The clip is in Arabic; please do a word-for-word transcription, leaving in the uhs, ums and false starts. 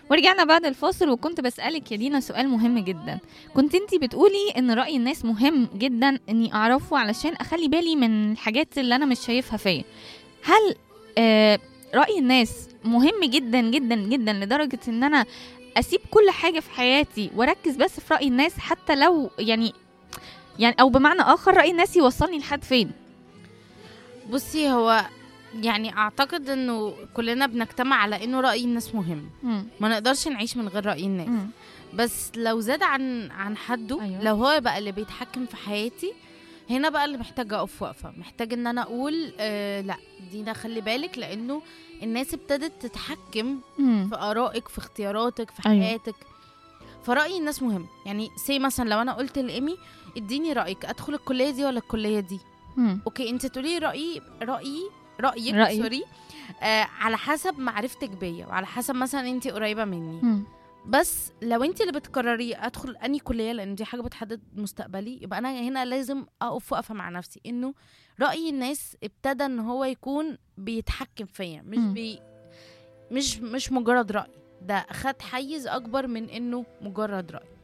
ورجعنا بعد الفاصل، وكنت بسألك يا دينا سؤال مهم جدا. كنت انتي بتقولي ان رأي الناس مهم جدا اني اعرفه علشان اخلي بالي من الحاجات اللي انا مش شايفها فيا. هل آه رأي الناس مهم جدا جدا جدا لدرجة ان انا اسيب كل حاجة في حياتي واركز بس في رأي الناس، حتى لو يعني يعني او بمعنى اخر رأي الناس يوصلني لحد فين؟ بصي، هو يعني اعتقد انه كلنا بنجتمع على انه رأي الناس مهم. مم. ما نقدرش نعيش من غير رأي الناس. مم. بس لو زاد عن عن حده، أيوة. لو هو بقى اللي بيتحكم في حياتي، هنا بقى اللي محتاجة اقف وقفة، محتاج ان انا اقول آه لا دينا خلي بالك، لانه الناس ابتدت تتحكم مم. في آرائك، في اختياراتك، في أيوة. حياتك. فرأي الناس مهم. يعني سي مثلا لو انا قلت لإيمي اديني رأيك، ادخل الكلية دي ولا الكلية دي؟ مم. اوكي، انت تقولي رأيي رأيي رأيك رأيي. سوري آه على حسب معرفتك بيا، وعلى حسب مثلا انت قريبة مني. مم. بس لو انت اللي بتقرري ادخل اني كلية، لان دي حاجة بتحدد مستقبلي، يبقى انا هنا لازم اقف وقفة مع نفسي، انه رأي الناس ابتدى ان هو يكون بيتحكم فيا، مش مم. بي مش مش مجرد رأي، ده خد حيز اكبر من انه مجرد رأي.